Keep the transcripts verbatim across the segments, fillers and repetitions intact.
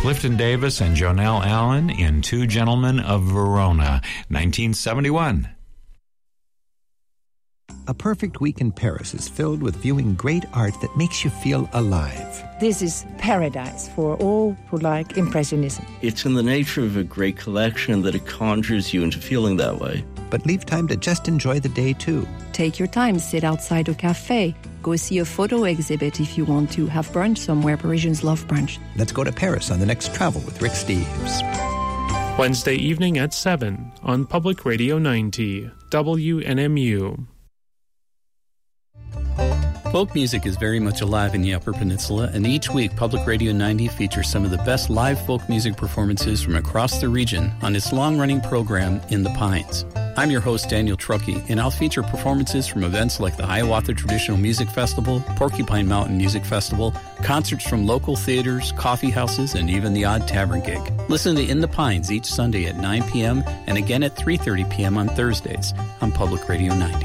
Clifton Davis and Jonelle Allen in Two Gentlemen of Verona, nineteen seventy-one. A perfect week in Paris is filled with viewing great art that makes you feel alive. This is paradise for all who like Impressionism. It's in the nature of a great collection that it conjures you into feeling that way. But leave time to just enjoy the day, too. Take your time, sit outside a cafe. Go see a photo exhibit if you want to. Have brunch somewhere. Parisians love brunch. Let's go to Paris on the next Travel with Rick Steves. Wednesday evening at seven on Public Radio ninety, W N M U. Folk music is very much alive in the Upper Peninsula, and each week Public Radio ninety features some of the best live folk music performances from across the region on its long-running program, In the Pines. I'm your host, Daniel Truckee, and I'll feature performances from events like the Hiawatha Traditional Music Festival, Porcupine Mountain Music Festival, concerts from local theaters, coffee houses, and even the odd tavern gig. Listen to In the Pines each Sunday at nine p.m. and again at three thirty p.m. on Thursdays on Public Radio ninety.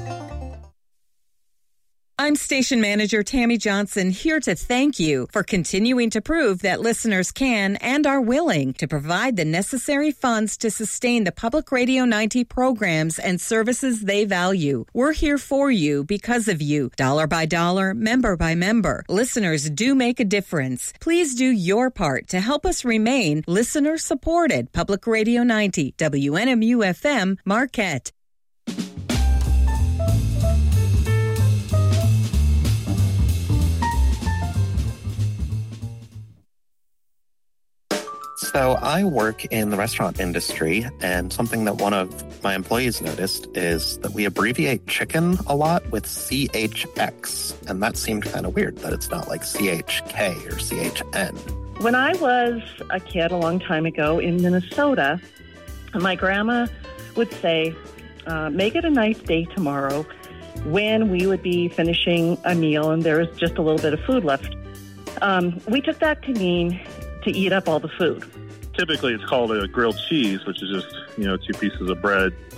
I'm Station Manager Tammy Johnson, here to thank you for continuing to prove that listeners can and are willing to provide the necessary funds to sustain the Public Radio ninety programs and services they value. We're here for you because of you. Dollar by dollar, member by member. Listeners do make a difference. Please do your part to help us remain listener-supported. Public Radio ninety, W N M U F M, Marquette. So I work in the restaurant industry, and something that one of my employees noticed is that we abbreviate chicken a lot with C H X, and that seemed kind of weird that it's not like C H K or C H N. When I was a kid a long time ago in Minnesota, my grandma would say, uh, make it a nice day tomorrow, when we would be finishing a meal and there was just a little bit of food left. Um, we took that to mean to eat up all the food. Typically, it's called a grilled cheese, which is just, you know, two pieces of bread